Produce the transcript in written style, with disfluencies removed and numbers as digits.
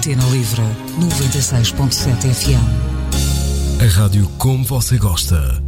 Antena Livre 96.7 FM. A rádio como você gosta.